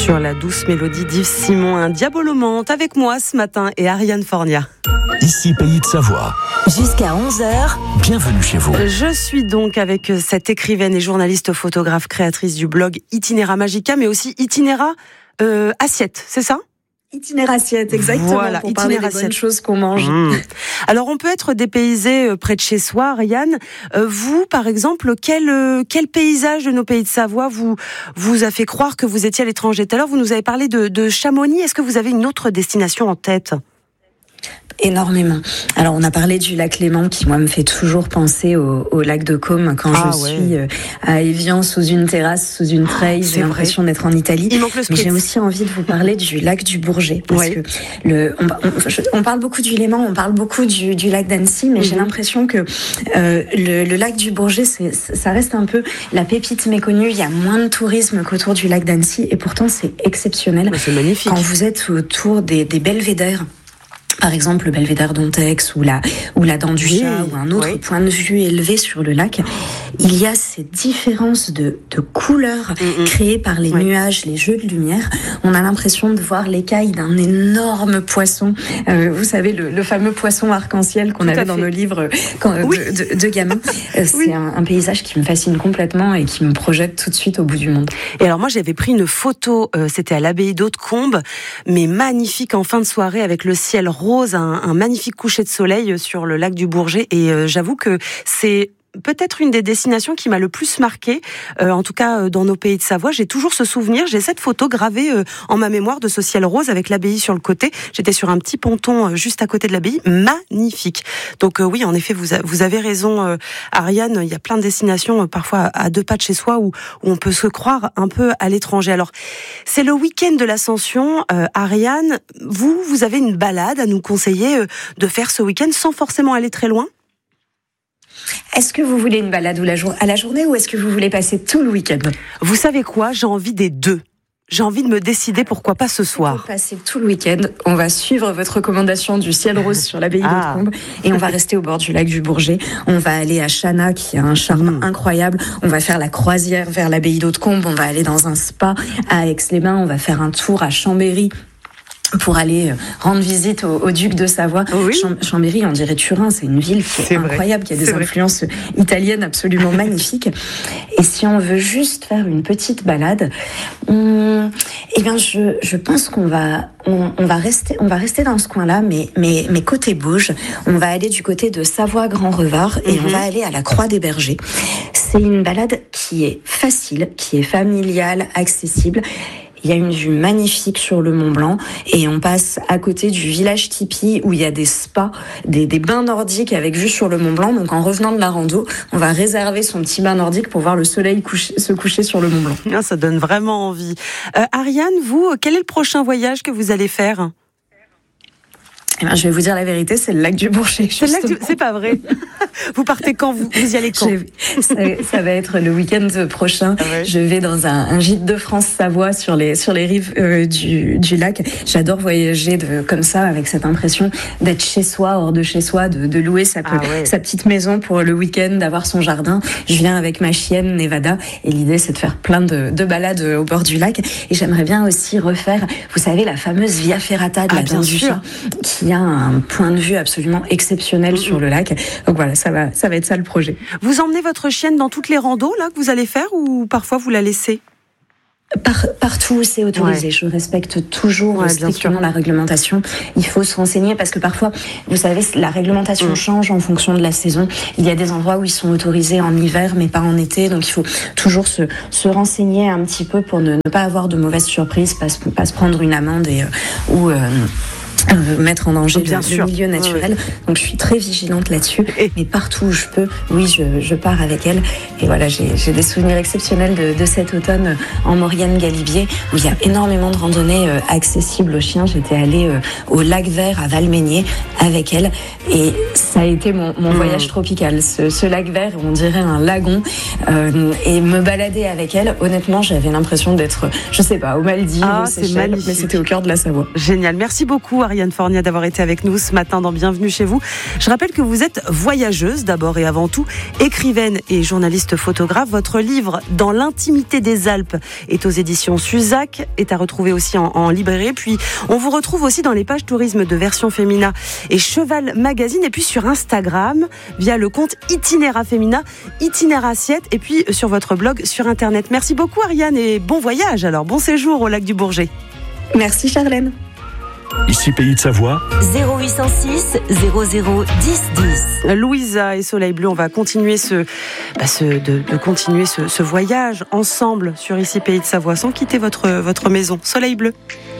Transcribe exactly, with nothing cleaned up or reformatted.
Sur la douce mélodie d'Yves Simon, un diabolomante avec moi ce matin et Ariane Fornia. Ici Pays de Savoie. Jusqu'à onze heures. Bienvenue chez vous. Je suis donc avec cette écrivaine et journaliste photographe créatrice du blog Itinéra Magica, mais aussi Itinéra euh, Assiette, c'est ça ? Itinéra Assiette, exactement, voilà, pour parler des bonnes choses qu'on mange. Mmh. Alors, on peut être dépaysé près de chez soi, Ariane. Euh, vous, par exemple, quel, euh, quel paysage de nos pays de Savoie vous, vous a fait croire que vous étiez à l'étranger ? Tout à l'heure, vous nous avez parlé de, de Chamonix. Est-ce que vous avez une autre destination en tête ? Énormément. Alors, on a parlé du lac Léman qui, moi, me fait toujours penser au, au lac de Côme quand ah, je ouais. suis à Évian sous une terrasse, sous une treille. Ah, j'ai l'impression d'être en Italie. Il manque le Mais j'ai aussi envie de vous parler du lac du Bourget. Parce ouais. que le, on, on, je, on parle beaucoup du Léman, on parle beaucoup du, du lac d'Annecy, mais mm-hmm. j'ai l'impression que euh, le, le lac du Bourget, c'est, ça reste un peu la pépite méconnue. Il y a moins de tourisme qu'autour du lac d'Annecy et pourtant, c'est exceptionnel. Ouais, c'est magnifique. Quand vous êtes autour des, des belvédères, par exemple, le belvédère d'Ontex ou la, ou la Dent du Chat oui, ou un autre oui. point de vue élevé sur le lac, il y a ces différences de, de couleurs mm-hmm. créées par les oui. nuages, les jeux de lumière. On a l'impression de voir l'écaille d'un énorme poisson. Euh, vous savez, le, le fameux poisson arc-en-ciel qu'on Tout avait dans nos livres quand, oui. de, de, de gamins. Euh, c'est oui. un, un paysage qui me fascine complètement et qui me projette tout de suite au bout du monde. Et alors moi, j'avais pris une photo, euh, c'était à l'abbaye d'Hautecombe, mais magnifique en fin de soirée avec le ciel rose. Un, un magnifique coucher de soleil sur le lac du Bourget et euh, j'avoue que c'est peut-être une des destinations qui m'a le plus marquée, euh, en tout cas euh, dans nos pays de Savoie. J'ai toujours ce souvenir, j'ai cette photo gravée euh, en ma mémoire de ce ciel rose avec l'abbaye sur le côté. J'étais sur un petit ponton euh, juste à côté de l'abbaye, magnifique. Donc euh, oui, en effet, vous, a, vous avez raison, euh, Ariane, il y a plein de destinations, euh, parfois à deux pas de chez soi, où, où on peut se croire un peu à l'étranger. Alors, c'est le week-end de l'Ascension. Euh, Ariane, vous, vous avez une balade à nous conseiller euh, de faire ce week-end sans forcément aller très loin ? Est-ce que vous voulez une balade ou la jour- à la journée ou est-ce que vous voulez passer tout le week-end ? Vous savez quoi ? J'ai envie des deux. J'ai envie de me décider, pourquoi pas ce soir. Pour passer tout le week-end, on va suivre votre recommandation du ciel rose sur l'abbaye ah. d'Hautecombe et on va rester au bord du lac du Bourget. On va aller à Chana qui a un charme mmh. incroyable. On va faire la croisière vers l'abbaye d'Hautecombe. On va aller dans un spa à Aix-les-Bains. On va faire un tour à Chambéry pour aller rendre visite au, au duc de Savoie. Oui. Cham- Chambéry, on dirait Turin, c'est une ville qui est, c'est incroyable, vrai. qui a des c'est influences vrai. italiennes absolument magnifiques. Et si on veut juste faire une petite balade, on, eh bien, je, je pense qu'on va, on, on va rester, on va rester dans ce coin-là, mais, mais, mais côté Bauge, on va aller du côté de Savoie-Grand-Revard et mm-hmm. on va aller à la Croix des Bergers. C'est une balade qui est facile, qui est familiale, accessible. Il y a une vue magnifique sur le Mont Blanc et on passe à côté du village tipi où il y a des spas, des, des bains nordiques avec vue sur le Mont Blanc. Donc en revenant de la rando, on va réserver son petit bain nordique pour voir le soleil coucher, se coucher sur le Mont Blanc. Ah, ça donne vraiment envie. Euh, Ariane, vous, quel est le prochain voyage que vous allez faire ? Eh bien, je vais vous dire la vérité, c'est le lac du Bourget. C'est, le lac du... c'est pas vrai. Vous partez quand ? Vous, vous y allez quand ? ça, ça va être le week-end prochain. Ah ouais. Je vais dans un, un gîte de France-Savoie sur les, sur les rives euh, du, du lac. J'adore voyager de, comme ça, avec cette impression d'être chez soi, hors de chez soi, de, de louer sa, ah ouais. sa petite maison pour le week-end, d'avoir son jardin. Je viens avec ma chienne, Nevada, et l'idée, c'est de faire plein de, de balades au bord du lac. Et j'aimerais bien aussi refaire, vous savez, la fameuse Via Ferrata de ah, la Dent du Chat, qui a un point de vue absolument exceptionnel mmh. sur le lac. Donc voilà, ça va, ça va être ça le projet. Vous emmenez votre chienne dans toutes les randos là que vous allez faire ou parfois vous la laissez ? Par, partout où c'est autorisé. Ouais. Je respecte toujours ouais, strictement la réglementation. Il faut se renseigner parce que parfois, vous savez, la réglementation mmh. change en fonction de la saison. Il y a des endroits où ils sont autorisés en hiver, mais pas en été. Donc, il faut toujours se, se renseigner un petit peu pour ne, ne pas avoir de mauvaises surprises, pas, pas se prendre une amende et, euh, ou... Euh, mettre en danger Bien le, sûr. le milieu naturel. Oui. Donc je suis très vigilante là-dessus. Et... Mais partout où je peux, oui, je, je pars avec elle. Et voilà, j'ai, j'ai des souvenirs exceptionnels de, de cet automne en Maurienne-Galibier, où il y a énormément de randonnées euh, accessibles aux chiens. J'étais allée euh, au lac Vert à Valmeignier avec elle. Et ça a été mon, mon mmh. voyage tropical. Ce, ce lac Vert, on dirait un lagon. Euh, et me balader avec elle, honnêtement, j'avais l'impression d'être, je sais pas, aux Maldives, ah, aux Seychelles, mais c'était au cœur de la Savoie. Génial. Merci beaucoup, Ariane. Ariane Fornia d'avoir été avec nous ce matin dans Bienvenue chez vous. Je rappelle que vous êtes voyageuse d'abord et avant tout, écrivaine et journaliste photographe. Votre livre Dans l'intimité des Alpes est aux éditions Suzac, est à retrouver aussi en, en librairie. Puis on vous retrouve aussi dans les pages tourisme de Version Fémina et Cheval Magazine, et puis sur Instagram via le compte Itinéra Fémina, Itinéra Assiette, et puis sur votre blog sur internet. Merci beaucoup Ariane et bon voyage, alors bon séjour au lac du Bourget. Merci Charlène. Ici Pays de Savoie. zéro huit cent six zéro zéro dix dix. Louisa et Soleil Bleu, on va continuer ce, bah ce de, de continuer ce, ce voyage ensemble sur Ici Pays de Savoie sans quitter votre votre maison. Soleil Bleu.